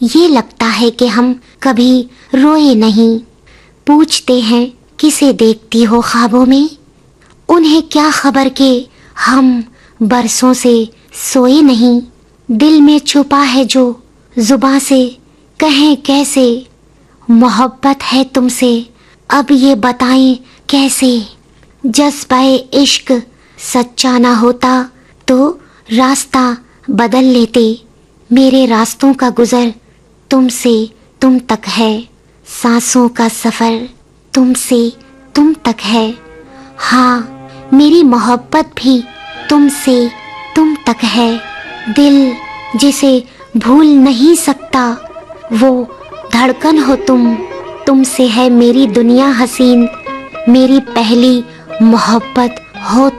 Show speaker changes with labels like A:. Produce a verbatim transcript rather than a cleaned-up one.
A: ये लगता है कि हम कभी रोए नहीं। पूछते हैं किसे देखती हो ख्वाबों में, उन्हें क्या खबर कि हम बरसों से सोए नहीं। दिल में छुपा है जो जुबां से कहें कैसे, मोहब्बत है तुमसे अब ये बताएं कैसे। जज्बाए इश्क सच्चा ना होता तो रास्ता बदल लेते, मेरे रास्तों का गुजर तुमसे तुम तक है, सांसों का सफर तुमसे तुम तक है। हाँ, मेरी मोहब्बत भी तुमसे तुम तक है। दिल जिसे भूल नहीं सकता वो धड़कन हो तुम, तुमसे है मेरी दुनिया हसीन, मेरी पहली मोहब्बत हो